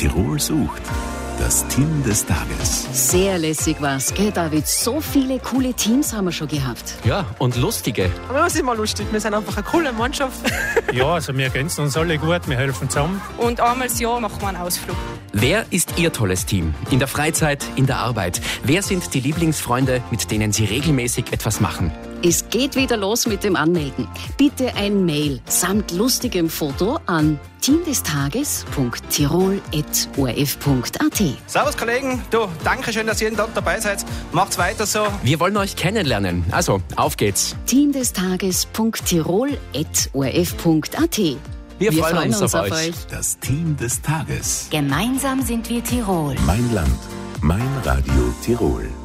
Tirol sucht. Das Team des Tages. Sehr lässig war's, gell, David? So viele coole Teams haben wir schon gehabt. Ja, und lustige. Aber es ist immer lustig. Wir sind einfach eine coole Mannschaft. Ja, also wir ergänzen uns alle gut, wir helfen zusammen. Und einmal im Jahr machen wir einen Ausflug. Wer ist Ihr tolles Team? In der Freizeit, in der Arbeit? Wer sind die Lieblingsfreunde, mit denen Sie regelmäßig etwas machen? Es geht wieder los mit dem Anmelden. Bitte ein Mail samt lustigem Foto an teamdestages.tirol@orf.at. Servus Kollegen, du, danke schön, dass ihr jeden Tag dabei seid. Macht's weiter so. Wir wollen euch kennenlernen. Also, auf geht's. teamdestages.tirol@orf.at. Wir freuen uns auf euch. Das Team des Tages. Gemeinsam sind wir Tirol. Mein Land, mein Radio Tirol.